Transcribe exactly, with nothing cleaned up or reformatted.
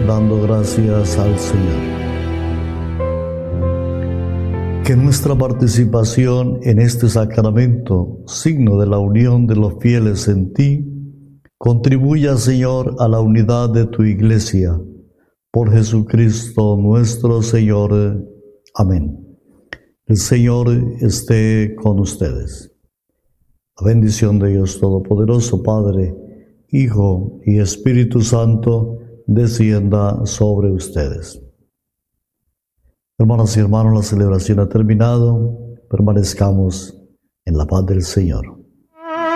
dando gracias al Señor. Que nuestra participación en este sacramento, signo de la unión de los fieles en ti, contribuya, Señor, a la unidad de tu Iglesia. Por Jesucristo nuestro Señor. Amén. El Señor esté con ustedes. La bendición de Dios Todopoderoso, Padre, Hijo y Espíritu Santo, descienda sobre ustedes. Hermanas y hermanos, la celebración ha terminado. Permanezcamos en la paz del Señor.